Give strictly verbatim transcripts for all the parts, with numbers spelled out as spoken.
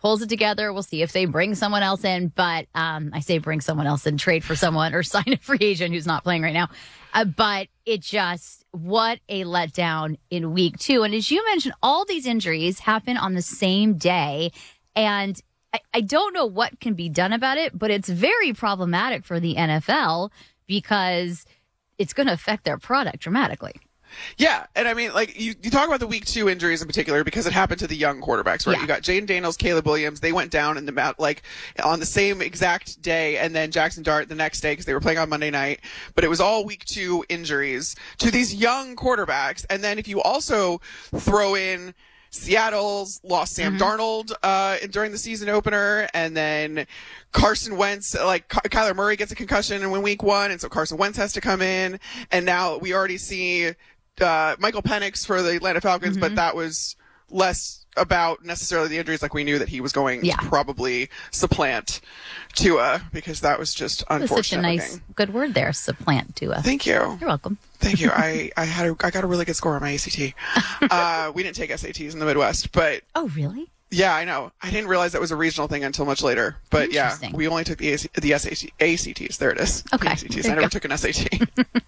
pulls it together. We'll see if they bring someone else in. But um, I say bring someone else in, trade for someone or sign a free agent who's not playing right now. Uh, but it just, what a letdown in week two. And as you mentioned, all these injuries happen on the same day. And I, I don't know what can be done about it, but it's very problematic for the N F L because it's going to affect their product dramatically. Yeah, and I mean, like, you, you talk about the week two injuries in particular because it happened to the young quarterbacks, right? Yeah. You got Jaden Daniels, Caleb Williams. They went down in the mat, like, on the same exact day, and then Jackson Dart the next day because they were playing on Monday night. But it was all week two injuries to these young quarterbacks. And then if you also throw in Seattle's lost Sam mm-hmm. Darnold uh, during the season opener, and then Carson Wentz, like Ky- Kyler Murray gets a concussion in week one, and so Carson Wentz has to come in. And now we already see uh, Michael Penix for the Atlanta Falcons, mm-hmm. but that was less about necessarily the injuries. Like, we knew that he was going yeah. to probably supplant Tua because that was just unfortunate. That's such a nice, looking. Good word there, supplant Tua. Thank you. You're welcome. Thank you. I, I had a, I got a really good score on my A C T. Uh, we didn't take S A Ts in the Midwest, but oh, really? Yeah, I know. I didn't realize that was a regional thing until much later. But yeah, we only took the A C, the S A C, A C Ts. There it is. Okay. The A C Ts. I never go. took an S A T.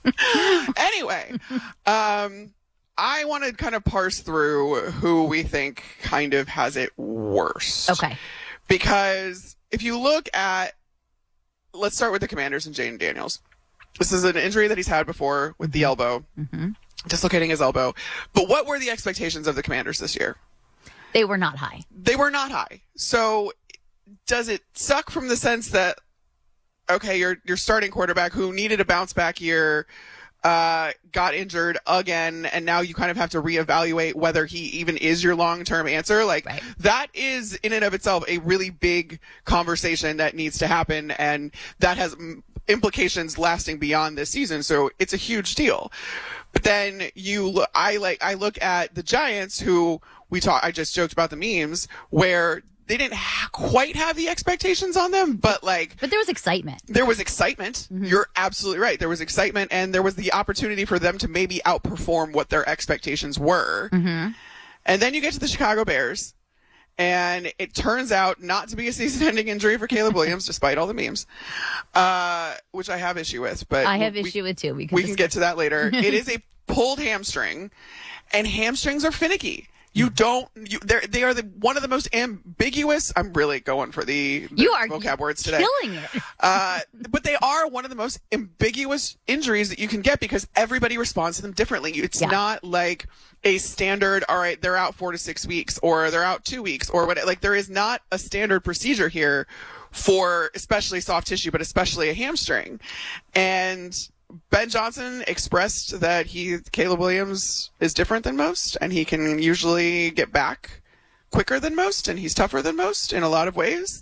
Anyway, um, I want to kind of parse through who we think kind of has it worse. Okay. Because if you look at, let's start with the Commanders and Jaden Daniels. This is an injury that he's had before with the elbow, mm-hmm. dislocating his elbow. But what were the expectations of the Commanders this year? They were not high. They were not high. So does it suck from the sense that, okay, your your starting quarterback who needed a bounce back year uh, got injured again, and now you kind of have to reevaluate whether he even is your long-term answer? Like, right. that is in and of itself a really big conversation that needs to happen, and that has implications lasting beyond this season. So it's a huge deal. But then you look, I like, I look at the Giants, who we talk, I just joked about the memes where they didn't ha- quite have the expectations on them, but like, but there was excitement. There was excitement. Mm-hmm. You're absolutely right. There was excitement, and there was the opportunity for them to maybe outperform what their expectations were. Mm-hmm. And then you get to the Chicago Bears, and it turns out not to be a season-ending injury for Caleb Williams, despite all the memes, uh, which I have issue with. But I have we, issue with too. We can, we can get to that later. It is a pulled hamstring, and hamstrings are finicky. You don't. You, they're, they are the one of the most ambiguous. I'm really going for the, the you are vocab words today. Killing it. uh, but they are one of the most ambiguous injuries that you can get because everybody responds to them differently. It's yeah. not like a standard. All right, they're out four to six weeks, or they're out two weeks, or what. Like, there is not a standard procedure here for especially soft tissue, but especially a hamstring. And Ben Johnson expressed that he, Caleb Williams, is different than most, and he can usually get back quicker than most, and he's tougher than most in a lot of ways.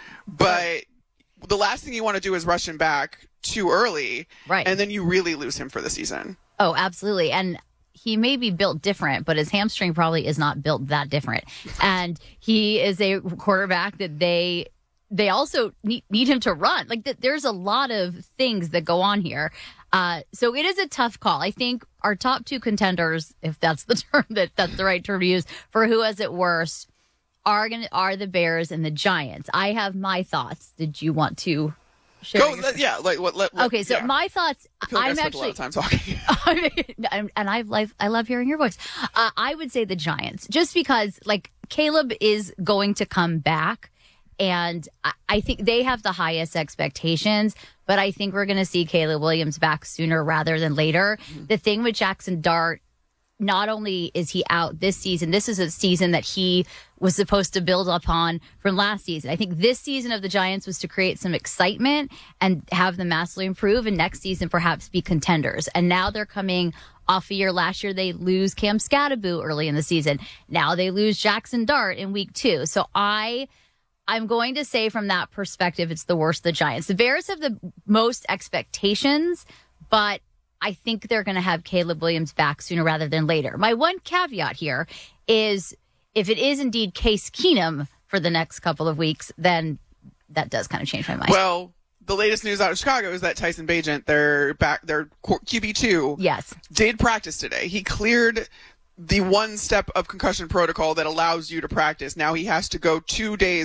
But the last thing you want to do is rush him back too early, right? And then you really lose him for the season. Oh, absolutely. And he may be built different, but his hamstring probably is not built that different. And he is a quarterback that they they also need, need him to run. Like, th- there's a lot of things that go on here. Uh, so it is a tough call. I think our top two contenders, if that's the term that that's the right term to use for who has it worse, are gonna are the Bears and the Giants. I have my thoughts. Did you want to share? Go, let, yeah. Like, what? Let, let, okay, so yeah. my thoughts. I feel like I'm I spent actually a lot of time talking. and I love I love hearing your voice. Uh, I would say the Giants, just because like Caleb is going to come back. And I think they have the highest expectations, but I think we're going to see Caleb Williams back sooner rather than later. Mm-hmm. The thing with Jackson Dart, not only is he out this season, this is a season that he was supposed to build upon from last season. I think this season of the Giants was to create some excitement and have them massively improve, and next season perhaps be contenders. And now they're coming off a year. Last year they lose Cam Scattaboo early in the season. Now they lose Jackson Dart in week two. So I... I'm going to say from that perspective, it's the worst of the Giants. The Bears have the most expectations, but I think they're going to have Caleb Williams back sooner rather than later. My one caveat here is if it is indeed Case Keenum for the next couple of weeks, then that does kind of change my mind. Well, the latest news out of Chicago is that Tyson Bagent, their back, their Q B two, yes, did practice today. He cleared the one step of concussion protocol that allows you to practice. Now he has to go two days